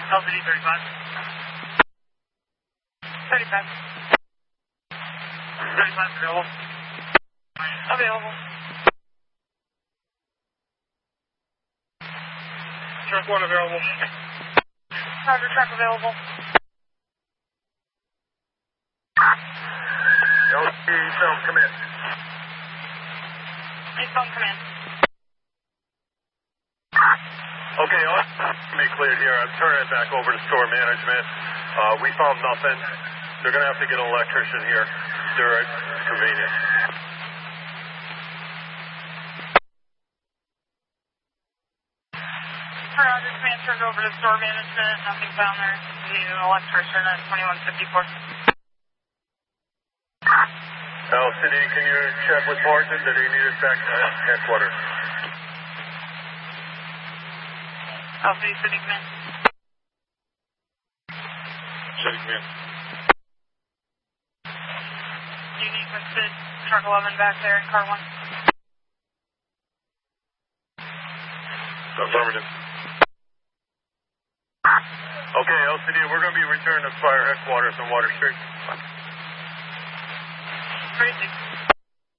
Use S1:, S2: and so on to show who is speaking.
S1: LCD 35. 35. 35 available. Available.
S2: Truck 1 available.
S1: Roger, truck available.
S2: LCD, Eastbound, come in.
S1: Eastbound, come in.
S2: Okay, be cleared here. I'm turning it back over to store management. We found nothing. They're going to have to get an electrician here. They're convenient.
S1: Roger, command turned over to store management. Nothing found there. We need an electrician at 2154.
S2: LCD, can you check with Morton that he needs us back to headquarters?
S1: LCD City Command.
S2: City Command.
S1: Unique with Sid, truck 11 back there in car 1.
S2: Affirmative. Okay, LCD, we're going to be returning to fire headquarters on Water Street.
S1: Crazy.